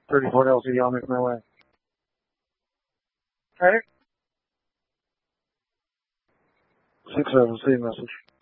34 LZ, I'll make my way. Alright. 6 LZ message.